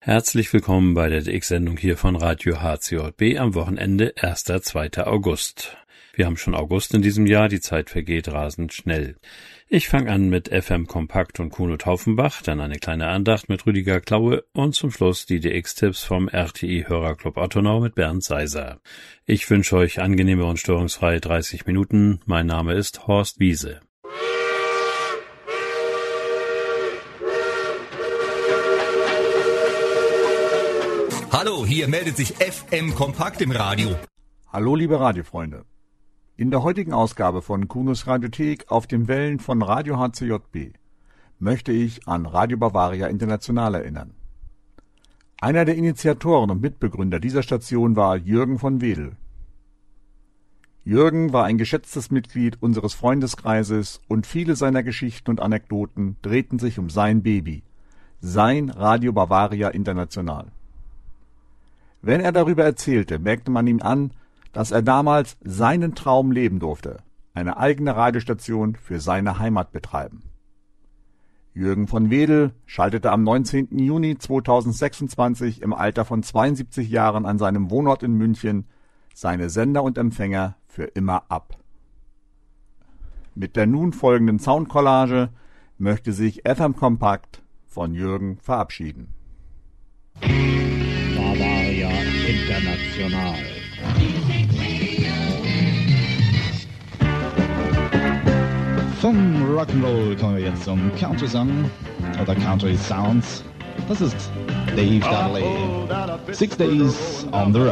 Herzlich willkommen bei der DX-Sendung hier von Radio HCJB am Wochenende 1. 2. August. Wir haben schon August in diesem Jahr, die Zeit vergeht rasend schnell. Ich fange an mit FM Kompakt und Kuno Taufenbach, dann eine kleine Andacht mit Rüdiger Klaue und zum Schluss die DX-Tipps vom RTI Hörerclub Ottonau mit Bernd Seiser. Ich wünsche euch angenehme und störungsfreie 30 Minuten. Mein Name ist Horst Wiese. Hallo, hier meldet sich FM Kompakt im Radio. Hallo liebe Radiofreunde. In der heutigen Ausgabe von Kunos Radiothek auf den Wellen von Radio HCJB möchte ich an Radio Bavaria International erinnern. Einer der Initiatoren und Mitbegründer dieser Station war Jürgen von Wedel. Jürgen war ein geschätztes Mitglied unseres Freundeskreises und viele seiner Geschichten und Anekdoten drehten sich um sein Baby, sein Radio Bavaria International. Wenn er darüber erzählte, merkte man ihm an, dass er damals seinen Traum leben durfte, eine eigene Radiostation für seine Heimat betreiben. Jürgen von Wedel schaltete am 19. Juni 2026 im Alter von 72 Jahren an seinem Wohnort in München seine Sender und Empfänger für immer ab. Mit der nun folgenden Soundcollage möchte sich FM Kompakt von Jürgen verabschieden. Bavaria International. Vom Rock'n'Roll kommen wir jetzt zum Country-Song oder Country Sounds. Das ist Dave Dudley. 6 Days on the Road.